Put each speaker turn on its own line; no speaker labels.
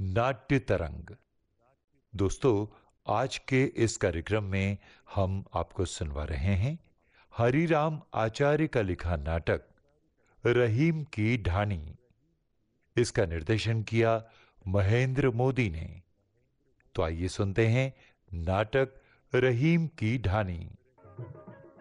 नाट्य तरंग। दोस्तों, आज के इस कार्यक्रम में हम आपको सुनवा रहे हैं हरिराम आचार्य का लिखा नाटक रहीम की ढाणी। इसका निर्देशन किया महेंद्र मोदी ने। तो आइए सुनते हैं नाटक रहीम की ढाणी।